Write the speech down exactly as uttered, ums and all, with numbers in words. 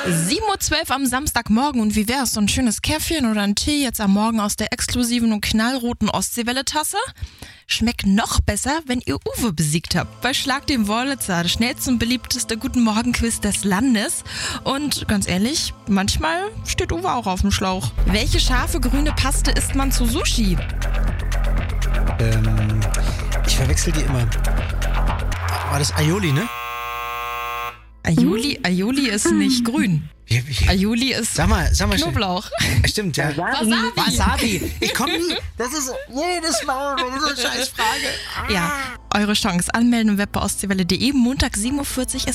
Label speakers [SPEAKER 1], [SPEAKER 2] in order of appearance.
[SPEAKER 1] sieben Uhr zwölf am Samstagmorgen und wie wär's? So ein schönes Käffchen oder ein Tee jetzt am Morgen aus der exklusiven und knallroten Ostseewelle-Tasse? Schmeckt noch besser, wenn ihr Uwe besiegt habt. Bei Schlag den Wollitzer, das schnellste und beliebteste Guten-Morgen-Quiz des Landes. Und ganz ehrlich, manchmal steht Uwe auch auf dem Schlauch. Welche scharfe grüne Paste isst man zu Sushi?
[SPEAKER 2] Ähm, ich verwechsel die immer. War das Aioli, ne?
[SPEAKER 1] Aioli, Aioli ist nicht grün.
[SPEAKER 2] Wie, wie?
[SPEAKER 1] Aioli ist
[SPEAKER 2] Sag mal, sag mal
[SPEAKER 1] Knoblauch.
[SPEAKER 2] Schnell. Stimmt, ja.
[SPEAKER 1] Wasabi.
[SPEAKER 2] Wasabi. Ich komme nie. Das ist jedes Mal eine scheiß Frage.
[SPEAKER 1] Ja, eure Chance. Anmelden im Web bei ostseewelle punkt de. Montag sieben Uhr vierzig ist